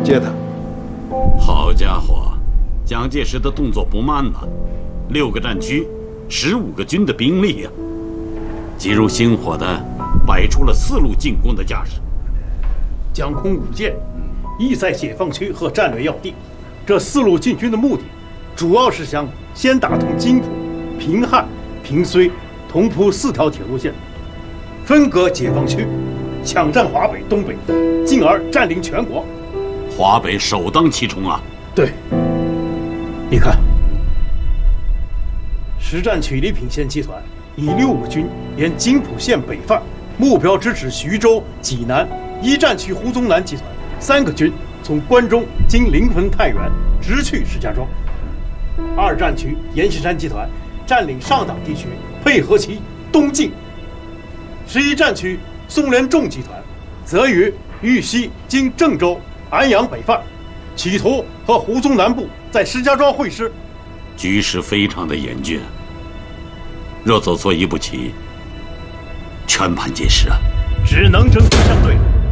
接他。 好家伙，蒋介石的动作不慢呐，6个战区，15个军的兵力呀，急如星火的摆出了4路进攻的架势。 蒋空五舰意在解放区和战略要地，这4路进军的目的，主要是想先打通津浦、平汉、平绥、同蒲4条铁路线，分割解放区，抢占华北、东北，进而占领全国。 华北首当其冲啊！ 对，你看，实战区礼品县集团以6个军沿津浦线北犯，目标直指徐州、济南。1战区胡宗南集团3个军从关中经临汾、太原直去石家庄。2战区阎锡山集团占领上党地区，配合其东进。11战区宋连仲集团则于豫西经郑州、安阳北犯，企图和胡宗南部在石家庄会师。 局势非常的严峻，若走错一步棋，全盘皆失啊！ 只能针锋相对。